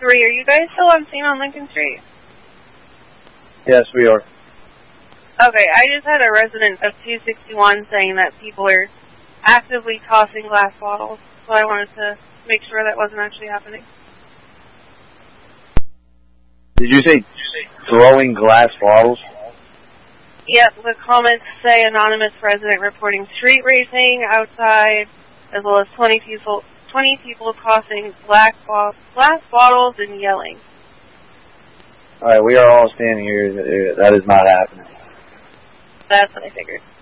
3, are you guys still on scene on Lincoln Street? Yes, we are. Okay, I just had a resident of 261 saying that people are actively tossing glass bottles, so I wanted to make sure that wasn't actually happening. Did you say throwing glass bottles? Yep, the comments say anonymous resident reporting street racing outside, as well as 20 people tossing glass bottles and yelling. Alright, we are all standing here. That is not happening. That's what I figured.